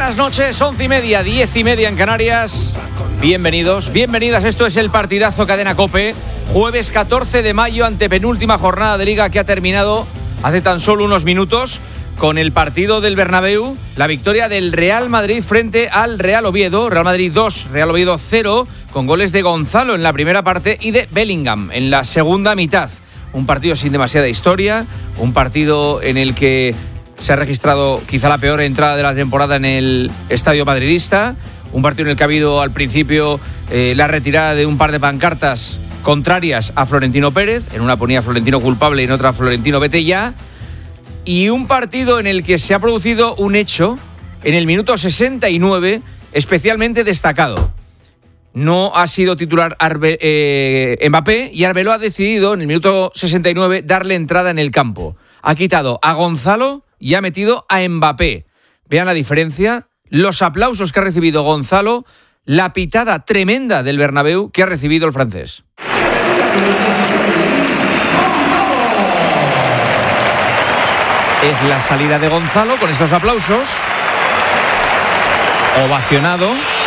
buenas noches, 11:30, 10:30 en Canarias. Bienvenidos, bienvenidas, esto es el partidazo Cadena COPE. Jueves 14 de mayo, antepenúltima jornada de Liga que ha terminado hace tan solo unos minutos con el partido del Bernabéu, la victoria del Real Madrid frente al Real Oviedo. Real Madrid 2, Real Oviedo 0, con goles de Gonzalo en la primera parte y de Bellingham en la segunda mitad. Un partido sin demasiada historia, un partido en el que se ha registrado quizá la peor entrada de la temporada en el estadio madridista, un partido en el que ha habido al principio la retirada de un par de pancartas contrarias a Florentino Pérez, en una ponía Florentino culpable y en otra Florentino vete ya, y un partido en el que se ha producido un hecho en el minuto 69 especialmente destacado. No ha sido titular Mbappé y Arbeloa ha decidido en el minuto 69 darle entrada en el campo. Ha quitado a Gonzalo y ha metido a Mbappé. Vean la diferencia, los aplausos que ha recibido Gonzalo, la pitada tremenda del Bernabéu que ha recibido el francés. Es la salida de Gonzalo con estos aplausos, ovacionado.